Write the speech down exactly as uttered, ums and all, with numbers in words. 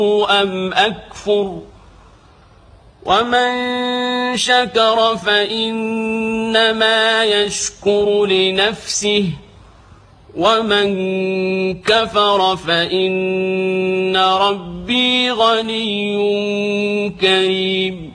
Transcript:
أم أكفر ومن شكر فإنما يشكر لنفسه ومن كفر فإن ربي غني كريم